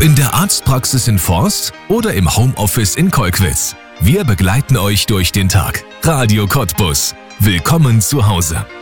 in der Arztpraxis in Forst oder im Homeoffice in Kolkwitz. Wir begleiten euch durch den Tag. Radio Cottbus. Willkommen zu Hause.